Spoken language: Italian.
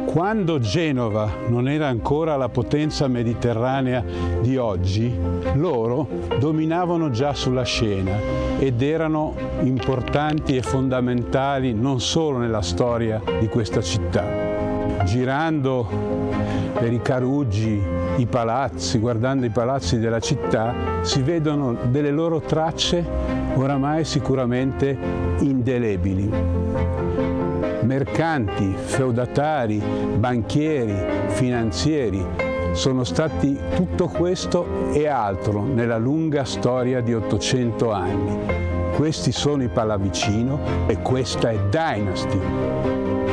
Quando Genova non era ancora la potenza mediterranea di oggi, loro dominavano già sulla scena ed erano importanti e fondamentali non solo nella storia di questa città. Girando per i caruggi, i palazzi, guardando i palazzi della città, si vedono delle loro tracce oramai sicuramente indelebili. Mercanti, feudatari, banchieri, finanzieri, sono stati tutto questo e altro nella lunga storia di 800 anni. Questi sono i Pallavicino e questa è Dynasty.